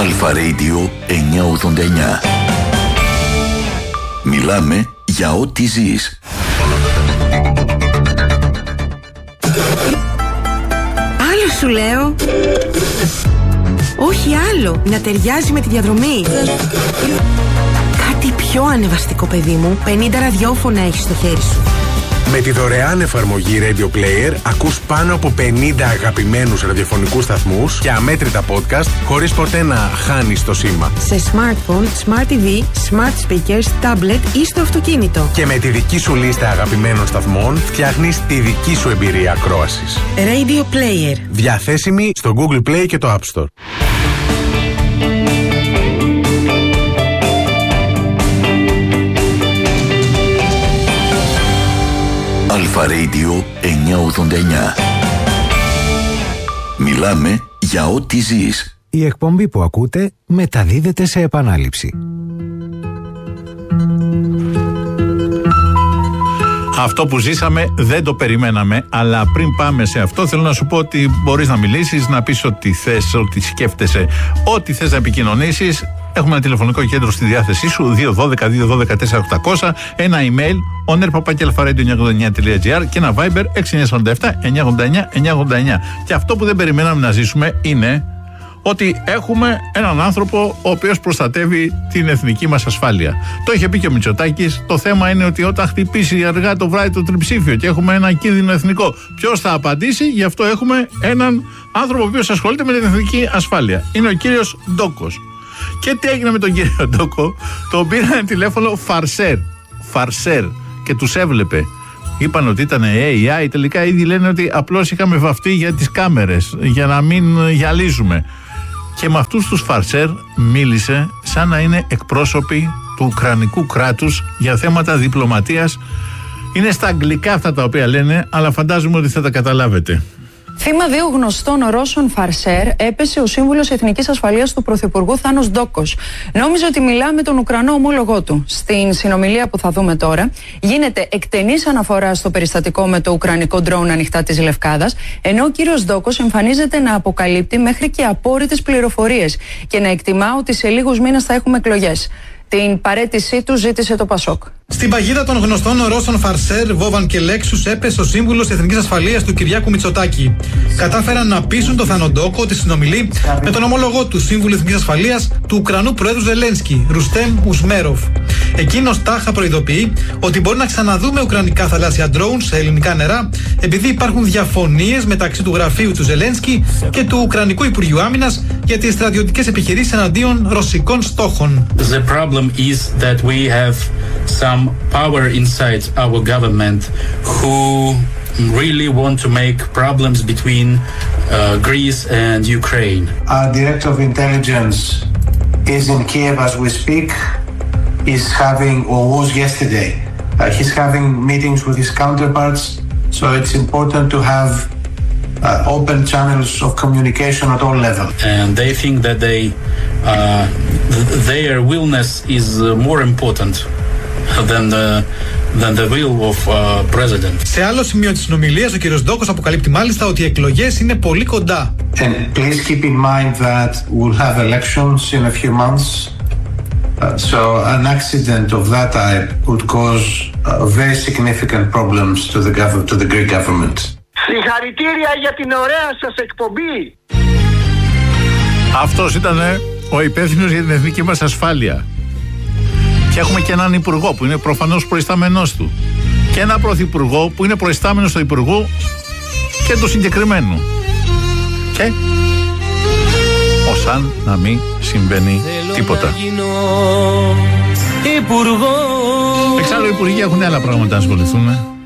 Αλφα Radio 989. Μιλάμε για ό,τι ζεις. Άλλο σου λέω. Όχι άλλο, να ταιριάζει με τη διαδρομή. Κάτι πιο ανεβαστικό, παιδί μου. 50 ραδιόφωνα έχεις στο χέρι σου. Με τη δωρεάν εφαρμογή Radio Player ακούς πάνω από 50 αγαπημένους ραδιοφωνικούς σταθμούς και αμέτρητα podcast χωρίς ποτέ να χάνεις το σήμα. Σε smartphone, smart TV, smart speakers, tablet ή στο αυτοκίνητο. Και με τη δική σου λίστα αγαπημένων σταθμών φτιάχνεις τη δική σου εμπειρία ακρόασης. Radio Player. Διαθέσιμη στο Google Play και το App Store. Αλφα Radio 989. Μιλάμε για ό,τι ζεις. Η εκπομπή που ακούτε μεταδίδεται σε επανάληψη. Αυτό που ζήσαμε δεν το περιμέναμε, αλλά πριν πάμε σε αυτό θέλω να σου πω ότι μπορείς να μιλήσεις, να πεις ό,τι θες, ό,τι σκέφτεσαι, ό,τι θες να επικοινωνήσεις. Έχουμε ένα τηλεφωνικό κέντρο στη διάθεσή σου, 212-212-4800, ένα email, oner@alfaradio989.gr και ένα Viber 6947-989-989. Και αυτό που δεν περιμέναμε να ζήσουμε είναι ότι έχουμε έναν άνθρωπο ο οποίος προστατεύει την εθνική μας ασφάλεια. Το είχε πει και ο Μητσοτάκης, το θέμα είναι ότι όταν χτυπήσει αργά το βράδυ το τριψήφιο και έχουμε ένα κίνδυνο εθνικό, ποιος θα απαντήσει? Γι' αυτό έχουμε έναν άνθρωπο ο οποίος ασχολείται με την εθνική ασφάλεια. Είναι ο κύριος Ντόκος. Και τι έγινε με τον κύριο Ντόκο? Τον πήραν τηλέφωνο Φαρσέρ και τους έβλεπε. Είπαν ότι ήταν AI, τελικά ήδη λένε ότι απλώς είχαμε βαφτεί για τις κάμερες, για να μην γυαλίζουμε. Και με αυτούς τους Φαρσέρ μίλησε σαν να είναι εκπρόσωποι του Ουκρανικού κράτους για θέματα διπλωματίας. Είναι στα αγγλικά αυτά τα οποία λένε, αλλά φαντάζομαι ότι θα τα καταλάβετε. Θύμα δύο γνωστών Ρώσων Φαρσέρ έπεσε ο σύμβουλος Εθνικής Ασφαλείας του Πρωθυπουργού Θάνος Ντόκος. Νόμιζε ότι μιλά με τον Ουκρανό ομόλογό του. Στην συνομιλία που θα δούμε τώρα, γίνεται εκτενής αναφορά στο περιστατικό με το ουκρανικό ντρόουν ανοιχτά της Λευκάδας, ενώ ο κύριος Ντόκος εμφανίζεται να αποκαλύπτει μέχρι και απόρριτες πληροφορίες και να εκτιμά ότι σε λίγους μήνες θα έχουμε εκλογές. Την παραίτησή του ζήτησε το Πασόκ. Στην παγίδα των γνωστών Ρώσων Φαρσέρ, Βόβαν και Λέξους έπεσε ο σύμβουλος Εθνικής Ασφαλείας του Κυριάκου Μητσοτάκη. Κατάφεραν να πείσουν τον Θανοντόκο ότι συνομιλεί με τον ομολογό του σύμβουλο Εθνικής Ασφαλείας του Ουκρανού Προέδρου Ζελένσκι, Ρουστέμ Ουσμέροφ. Εκείνος τάχα προειδοποιεί ότι μπορεί να ξαναδούμε ουκρανικά θαλάσσια ντρόουν σε ελληνικά νερά, επειδή υπάρχουν διαφωνίες μεταξύ του γραφείου του Ζελένσκι και του Ουκρανικού Υπουργείου Άμυνας για τις στρατιωτικές επιχειρήσεις εναντίον ρωσικών στόχων. The problem is that we have some power inside our government who really want to make problems between Greece and Ukraine. Our director of intelligence is in Kiev as we speak. He's having, or was yesterday, he's having meetings with his counterparts. So it's important to have open channels of communication at all levels. And they think that their willness is more important than the will of president. Σε άλλο σημείο της συνομιλίας, ο κύριος Ντόκος αποκαλύπτει μάλιστα ότι οι εκλογές είναι πολύ κοντά. And please keep in mind that we'll have elections in a few months. So an accident of that type would cause very significant problems to the Greek government. Συγχαρητήρια για την ωραία σας εκπομπή. Αυτός ήταν ο υπεύθυνος για την εθνική μας ασφάλεια. Και έχουμε και έναν υπουργό που είναι προφανώς προϊστάμενός του. Και ένα πρωθυπουργό που είναι προϊστάμενος του υπουργού και του συγκεκριμένου. Και σαν να μην συμβαίνει τίποτα. Εξάλλου οι υπουργοί έχουν άλλα πράγματα να ασχοληθούν.